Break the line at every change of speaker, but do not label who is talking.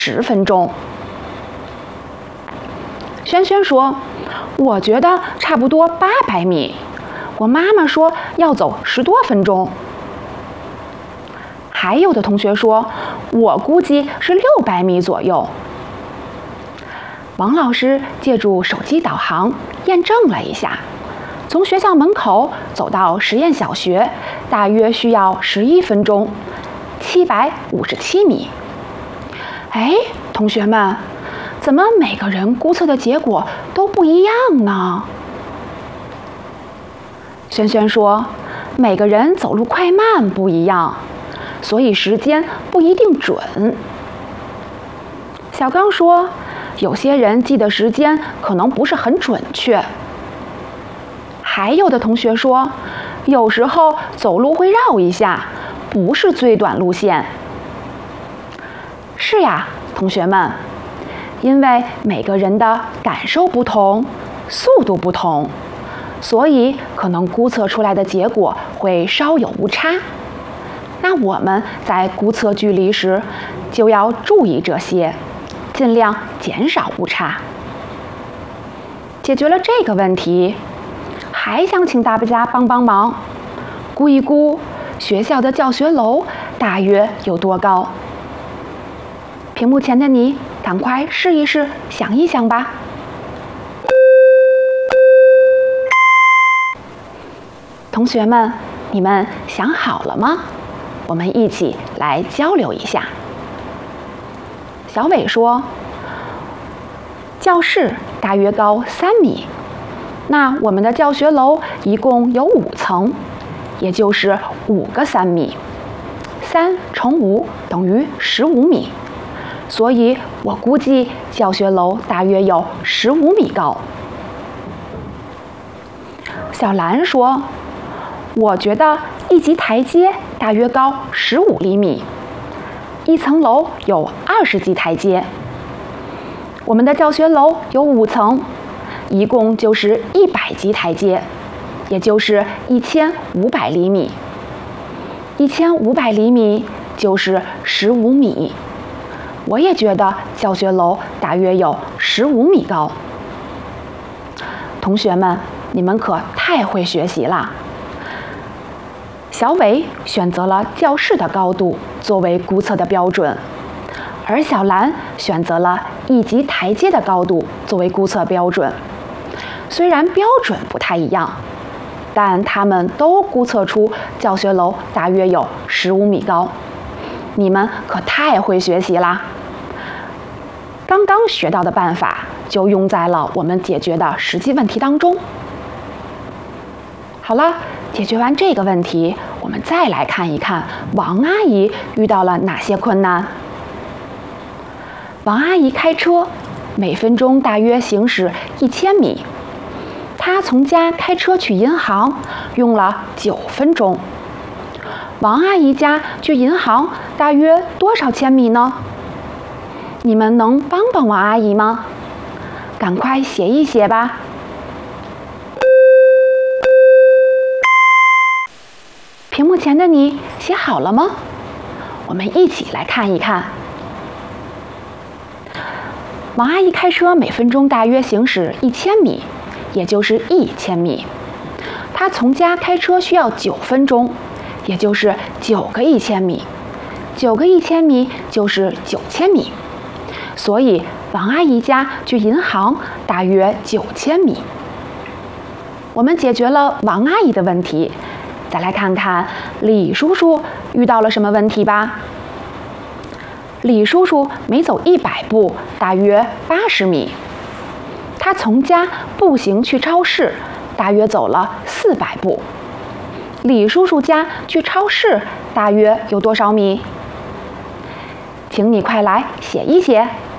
10分钟。轩轩说：“我觉得差不多800米。我妈妈说要走10多分钟。”还有的同学说：“我估计是600米左右。”王老师借助手机导航验证了一下，从学校门口走到实验小学大约需要11分钟，757米。哎，同学们，怎么每个人估测的结果都不一样呢？轩轩说，每个人走路快慢不一样，所以时间不一定准。小刚说，有些人记的时间可能不是很准确。还有的同学说，有时候走路会绕一下，不是最短路线。是呀，同学们，因为每个人的感受不同，速度不同，所以可能估测出来的结果会稍有误差。那我们在估测距离时，就要注意这些，尽量减少误差。解决了这个问题，还想请大家帮帮忙，估一估学校的教学楼大约有多高。屏幕前的你，赶快试一试，想一想吧。同学们，你们想好了吗？我们一起来交流一下。小伟说，教室大约高3米，那我们的教学楼一共有5层，也就是5个3米，3乘5等于15米，所以我估计教学楼大约有15米高。小兰说，我觉得一级台阶大约高15厘米，1层楼有20级台阶。我们的教学楼有5层，一共就是100级台阶，也就是1500厘米。1500厘米就是15米。我也觉得教学楼大约有15米高。同学们，你们可太会学习啦！小伟选择了教室的高度作为估测的标准，而小兰选择了1级台阶的高度作为估测标准。虽然标准不太一样，但他们都估测出教学楼大约有15米高。你们可太会学习啦！刚刚学到的办法就用在了我们解决的实际问题当中。好了，解决完这个问题，我们再来看一看王阿姨遇到了哪些困难。王阿姨开车，每分钟大约行驶1000米。她从家开车去银行用了9分钟。王阿姨家去银行大约多少千米呢？你们能帮帮王阿姨吗？赶快写一写吧。屏幕前的你写好了吗？我们一起来看一看。王阿姨开车每分钟大约行驶1000米，也就是1000米。她从家开车需要9分钟，也就是9个1000米。9个1000米就是9000米。所以王阿姨家去银行大约9000米。我们解决了王阿姨的问题，再来看看李叔叔遇到了什么问题吧。李叔叔每走100步大约80米，他从家步行去超市大约走了400步。李叔叔家去超市大约有多少米？请你快来写一写。